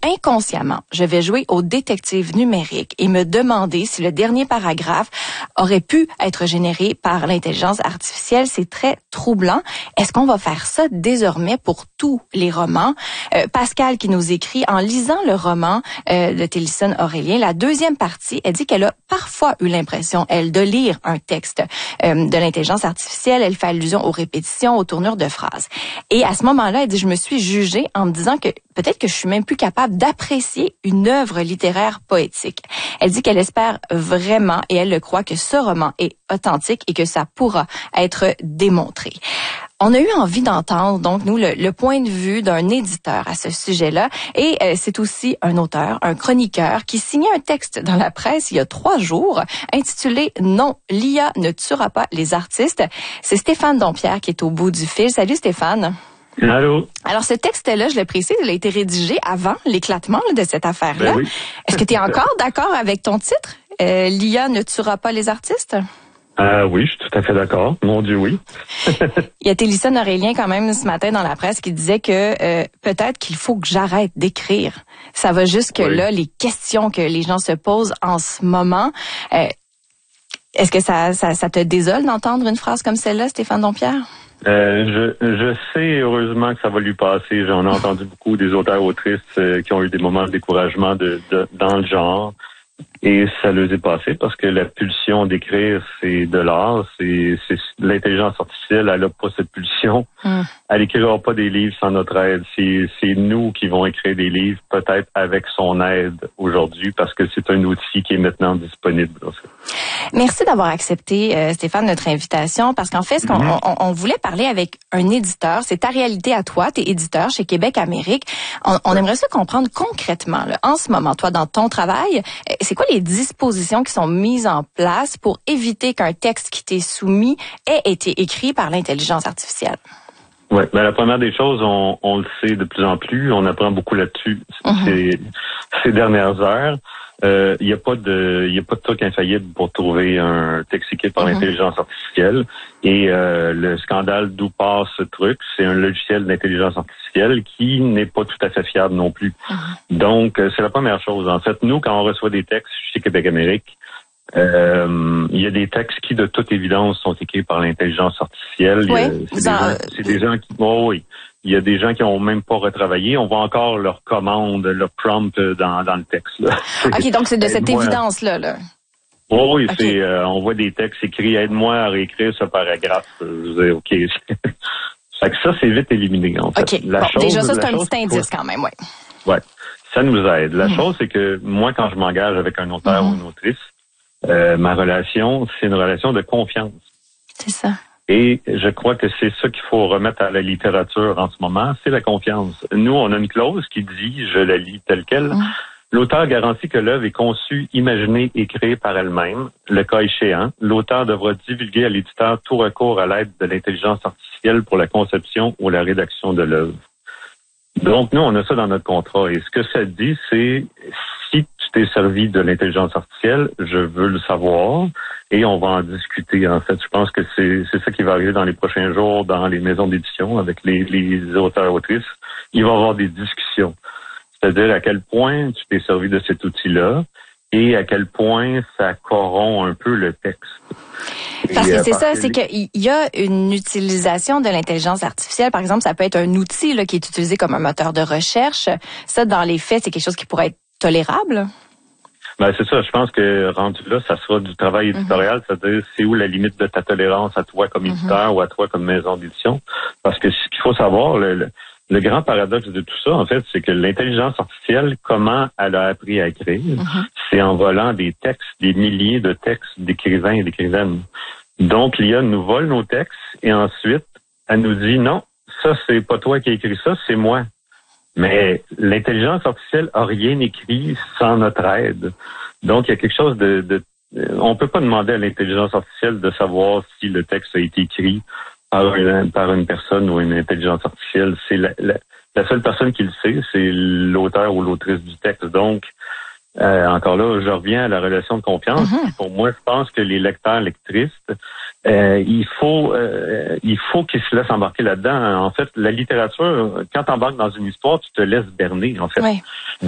inconsciemment, je vais jouer au détective numérique et me demander si le dernier paragraphe aurait pu être généré par l'intelligence artificielle. C'est très troublant. Est-ce qu'on va faire ça désormais pour tous les romans? Pascal qui nous écrit, en lisant le roman de Télison Aurélien, la deuxième partie, elle dit qu'elle a parfois eu l'impression, elle, de lire un texte de l'intelligence artificielle. Elle fait allusion aux répétitions, aux tournures de phrases. Et à ce moment-là, elle dit, je me suis jugée en me disant que peut-être que je suis même plus capable d'apprécier une œuvre littéraire poétique. Elle dit qu'elle espère vraiment, et elle le croit, que ce roman est authentique et que ça pourra être démontré. On a eu envie d'entendre, donc, nous, le point de vue d'un éditeur à ce sujet-là. Et c'est aussi un auteur, un chroniqueur, qui signait un texte dans la presse il y a 3 jours, intitulé « Non, l'IA ne tuera pas les artistes ». C'est Stéphane Dompierre qui est au bout du fil. Salut Stéphane. Allô. Alors, ce texte-là, je le précise, il a été rédigé avant l'éclatement de cette affaire-là. Ben oui. Est-ce que tu es encore d'accord avec ton titre? L'IA ne tuera pas les artistes? Oui, je suis tout à fait d'accord. Mon Dieu, oui. Il y a Télison Aurélien quand même ce matin dans la presse qui disait que peut-être qu'il faut que j'arrête d'écrire. Ça va jusque-là, les questions que les gens se posent en ce moment. Est-ce que ça te désole d'entendre une phrase comme celle-là, Stéphane Dompierre? Je sais heureusement que ça va lui passer. J'en ai entendu beaucoup des auteurs-autrices qui ont eu des moments de découragement dans le genre. Et ça leur est passé parce que la pulsion d'écrire, c'est de l'art. C'est l'intelligence artificielle, elle n'a pas cette pulsion. Elle n'écrira pas des livres sans notre aide. C'est nous qui vont écrire des livres, peut-être avec son aide aujourd'hui, parce que c'est un outil qui est maintenant disponible. Merci d'avoir accepté, Stéphane, notre invitation, parce qu'en fait, on voulait parler avec un éditeur. C'est ta réalité à toi, t'es éditeur chez Québec Amérique. On aimerait ça comprendre concrètement, là, en ce moment, toi, dans ton travail, c'est quoi les dispositions qui sont mises en place pour éviter qu'un texte qui t'est soumis ait été écrit par l'intelligence artificielle? Oui, ben la première des choses, on le sait de plus en plus, on apprend beaucoup là-dessus ces dernières heures. Il n'y a pas de truc infaillible pour trouver un texte écrit par l'intelligence artificielle. Et le scandale d'où passe ce truc, c'est un logiciel d'intelligence artificielle qui n'est pas tout à fait fiable non plus. Donc, c'est la première chose. En fait, nous, quand on reçoit des textes chez Québec Amérique, il y a des textes qui, de toute évidence, sont écrits par l'intelligence artificielle. C'est des gens qui... Oh, oui. Il y a des gens qui n'ont même pas retravaillé. On voit encore leur commande, leur prompt dans le texte. Là. OK, donc c'est de cette évidence-là. Là. Oh, oui, okay. On voit des textes écrits « Aide-moi à réécrire ce paragraphe ». Je veux dire, OK. Fait que ça, c'est vite éliminé, en fait. OK, déjà, ça, c'est un petit indice quand même, oui. Oui, ça nous aide. La chose, c'est que moi, quand je m'engage avec un auteur ou une autrice, ma relation, c'est une relation de confiance. C'est ça. Et je crois que c'est ça qu'il faut remettre à la littérature en ce moment, c'est la confiance. Nous, on a une clause qui dit, je la lis telle quelle, l'auteur garantit que l'œuvre est conçue, imaginée et créée par elle-même. Le cas échéant, l'auteur devra divulguer à l'éditeur tout recours à l'aide de l'intelligence artificielle pour la conception ou la rédaction de l'œuvre. Donc, nous, on a ça dans notre contrat. Et ce que ça dit, c'est si tu t'es servi de l'intelligence artificielle, je veux le savoir et on va en discuter. En fait, je pense que c'est ça qui va arriver dans les prochains jours dans les maisons d'édition avec les auteurs-autrices. Il va y avoir des discussions. C'est-à-dire à quel point tu t'es servi de cet outil-là et à quel point ça corrompt un peu le texte. Parce que c'est ça, c'est qu'il y a une utilisation de l'intelligence artificielle. Par exemple, ça peut être un outil là, qui est utilisé comme un moteur de recherche. Ça, dans les faits, c'est quelque chose qui pourrait être tolérable? Ben, c'est ça. Je pense que rendu là, ça sera du travail éditorial. C'est-à-dire, c'est où la limite de ta tolérance à toi comme éditeur ou à toi comme maison d'édition. Parce que ce qu'il faut savoir, le grand paradoxe de tout ça, en fait, c'est que l'intelligence artificielle, comment elle a appris à écrire, c'est en volant des textes, des milliers de textes d'écrivains et d'écrivaines. Donc, l'IA nous vole nos textes et ensuite, elle nous dit non, ça, c'est pas toi qui as écrit ça, c'est moi. Mais l'intelligence artificielle a rien écrit sans notre aide. Donc, il y a quelque chose on peut pas demander à l'intelligence artificielle de savoir si le texte a été écrit par une personne ou une intelligence artificielle. C'est la seule personne qui le sait, c'est l'auteur ou l'autrice du texte. Donc, encore là, je reviens à la relation de confiance. Pour moi, je pense que les lecteurs, lectrices, il faut qu'ils se laissent embarquer là-dedans. En fait, la littérature, quand tu embarques dans une histoire, tu te laisses berner, en fait.